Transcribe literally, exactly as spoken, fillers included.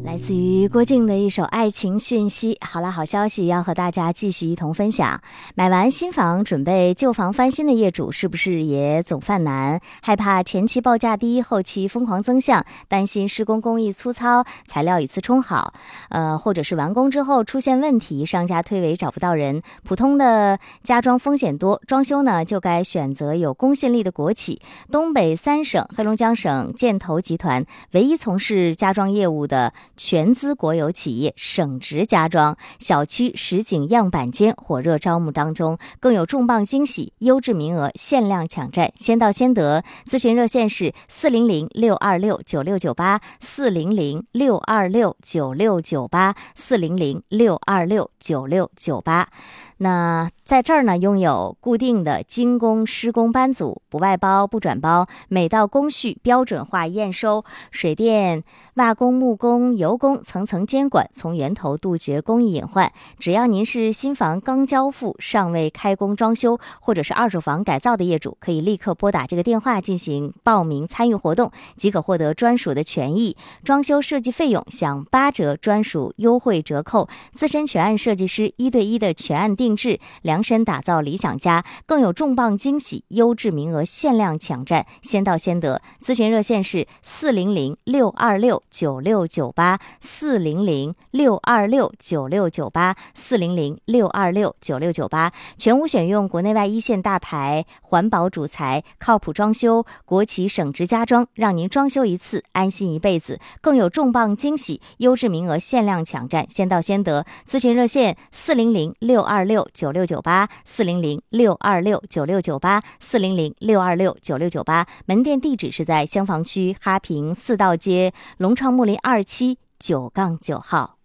来自于郭靖的一首爱情讯息。好了，好消息要和大家继续一同分享。买完新房准备旧房翻新的业主是不是也总犯难，害怕前期报价低，后期疯狂增项，担心施工工艺粗糙，材料一次冲好，呃，或者是完工之后出现问题，商家推诿找不到人。普通的家装风险多，装修呢就该选择有公信力的国企。东北三省黑龙江省建投集团唯一从事家装业务的全资国有企业省直家装小区实景样板间火热招募当中，更有重磅惊喜，优质名额限量抢占，先到先得。咨询热线是四零零六二六九六九八，四零零六二六九六九八，四零零六二六九六九八。那在这儿呢，拥有固定的精工施工班组，不外包不转包，每道工序标准化验收，水电瓦工木工油工层层监管，从源头杜绝工艺隐患。只要您是新房刚交付尚未开工装修，或者是二手房改造的业主，可以立刻拨打这个电话进行报名参与活动，即可获得专属的权益。装修设计费用享八折专属优惠折扣，资深全案设计师一对一的全案定制，量身打造理想家，更有重磅惊喜，优质名额限量抢占，先到先得。咨询热线是四零零六二六九六九八，四零零六二六九六九八，四零零六二六九六九八。全屋选用国内外一线大牌，环保主材，靠谱装修，国企省直家装，让您装修一次安心一辈子，更有重磅惊喜，优质名额限量抢占，先到先得。咨询热线四零零六二六九六九八，四零零六二六九六九八，四零零六二六九六九八。门店地址是在香坊区哈平四道街龙创木林二期九杠九号。